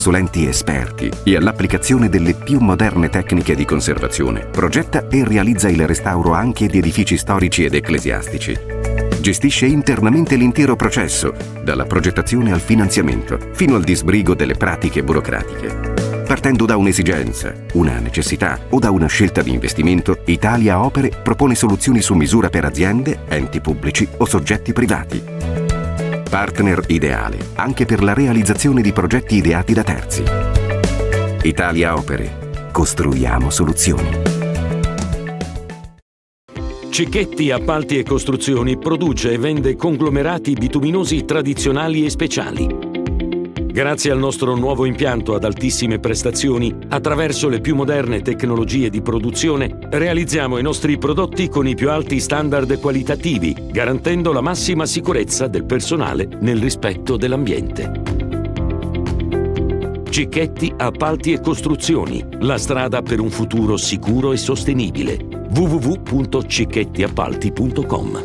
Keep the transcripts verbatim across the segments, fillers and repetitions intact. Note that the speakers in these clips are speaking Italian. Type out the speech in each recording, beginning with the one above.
consulenti esperti e all'applicazione delle più moderne tecniche di conservazione, progetta e realizza il restauro anche di edifici storici ed ecclesiastici. Gestisce internamente l'intero processo, dalla progettazione al finanziamento, fino al disbrigo delle pratiche burocratiche. Partendo da un'esigenza, una necessità o da una scelta di investimento, Italia Opere propone soluzioni su misura per aziende, enti pubblici o soggetti privati. Partner ideale anche per la realizzazione di progetti ideati da terzi. Italia Opere. Costruiamo soluzioni. Cicchetti Appalti e Costruzioni produce e vende conglomerati bituminosi tradizionali e speciali. Grazie al nostro nuovo impianto ad altissime prestazioni, attraverso le più moderne tecnologie di produzione, realizziamo i nostri prodotti con i più alti standard qualitativi, garantendo la massima sicurezza del personale nel rispetto dell'ambiente. Cicchetti Appalti e Costruzioni, la strada per un futuro sicuro e sostenibile. w w w punto cicchetti appalti punto com.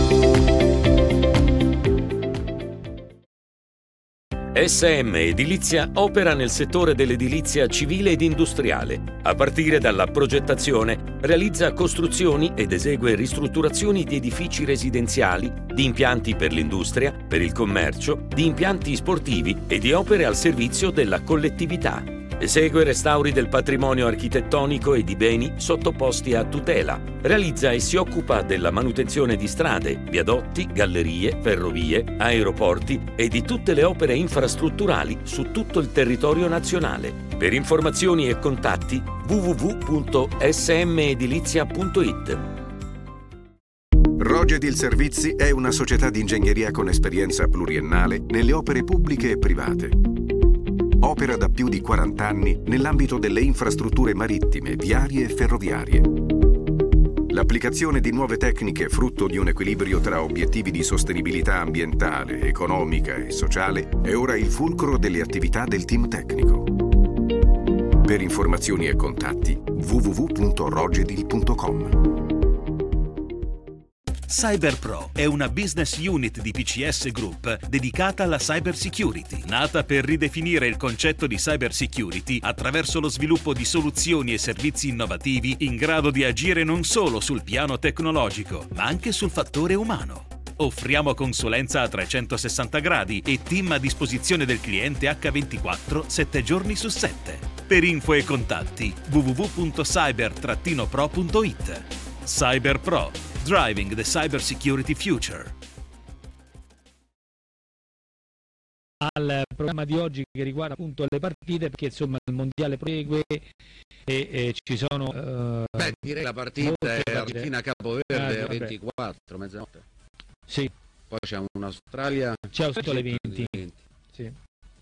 S M Edilizia opera nel settore dell'edilizia civile ed industriale. A partire dalla progettazione, realizza costruzioni ed esegue ristrutturazioni di edifici residenziali, di impianti per l'industria, per il commercio, di impianti sportivi e di opere al servizio della collettività. Esegue restauri del patrimonio architettonico e di beni sottoposti a tutela. Realizza e si occupa della manutenzione di strade, viadotti, gallerie, ferrovie, aeroporti e di tutte le opere infrastrutturali su tutto il territorio nazionale. Per informazioni e contatti w w w punto s m edilizia punto i t. Rogedil Servizi è una società di ingegneria con esperienza pluriennale nelle opere pubbliche e private. Opera da più di quaranta anni nell'ambito delle infrastrutture marittime, viarie e ferroviarie. L'applicazione di nuove tecniche frutto di un equilibrio tra obiettivi di sostenibilità ambientale, economica e sociale è ora il fulcro delle attività del team tecnico. Per informazioni e contatti w w w punto rogedil punto com. CyberPro è una business unit di P C S Group dedicata alla cyber security, nata per ridefinire il concetto di cyber security attraverso lo sviluppo di soluzioni e servizi innovativi in grado di agire non solo sul piano tecnologico, ma anche sul fattore umano. Offriamo consulenza a trecentosessanta gradi e team a disposizione del cliente acca ventiquattro, sette giorni su sette. Per info e contatti w w w punto cyber pro punto i t. CyberPro. Driving the Cyber Security Future. Al programma di oggi che riguarda appunto le partite, perché insomma il mondiale prosegue e, e ci sono uh, beh direi la partita è Argentina-Capoverde alle ventiquattro, mezzanotte. Sì. Poi c'è un'Australia, c'è Australia alle venti, venti. Sì.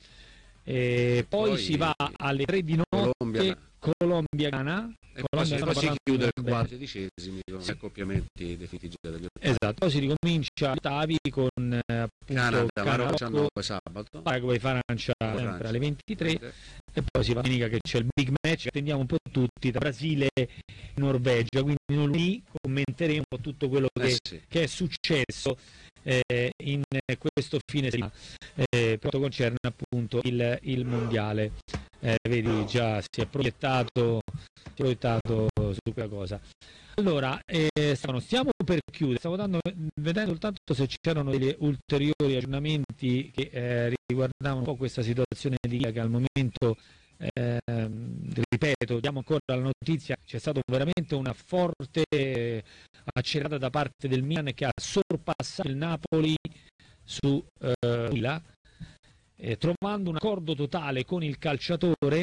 E poi, poi si va alle tre di notte Colombia, Colombia-Ghana e poi, poi si chiude il quattordicesimi con gli accoppiamenti definiti già degli ottavi. Esatto, poi si ricomincia ottavi con eh, appunto Canada, Canada diciannove sabato, Paraguay Francia sempre alle ventitré e poi si va domenica che c'è il big match, attendiamo un po' tutti tra Brasile e Norvegia, quindi noi lì commenteremo un po' tutto quello che, eh sì. che è successo eh, in questo fine settimana eh, per quanto concerne appunto il, il mondiale. Eh, vedi già si è proiettato, si è proiettato su quella cosa. Allora eh, Stefano, stiamo per chiudere, stavo dando, vedendo soltanto se c'erano degli ulteriori aggiornamenti che eh, riguardavano un po' questa situazione di che al momento eh, ripeto, diamo ancora la notizia, c'è stata veramente una forte eh, accelerata da parte del Milan che ha sorpassato il Napoli su eh, Milan, Eh, trovando un accordo totale con il calciatore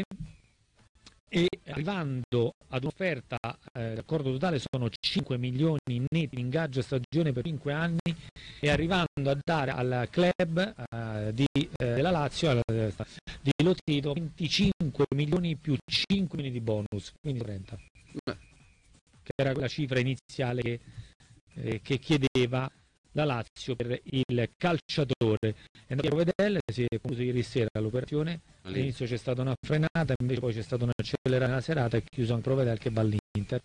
e arrivando ad un'offerta, eh, l'accordo totale sono cinque milioni netti in ingaggio a stagione per cinque anni e arrivando a dare al club eh, di, eh, della Lazio alla, di Lotito venticinque milioni più cinque milioni di bonus, quindi trenta, che era quella cifra iniziale che, eh, che chiedeva la Lazio per il calciatore. È andato a vedere, si è concluso ieri sera l'operazione, all'inizio c'è stata una frenata, invece poi c'è stata una accelerata nella serata e chiuso anche Provedel che va all'Inter.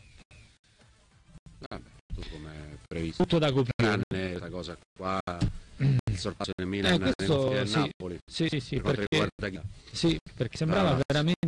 Vabbè, tutto come previsto. Tutto da coprire. Tranne questa cosa qua sorpasso del Milan eh, questo, nel sì, Napoli. Sì, sì, sì, per perché, sì, perché sembrava Brava. veramente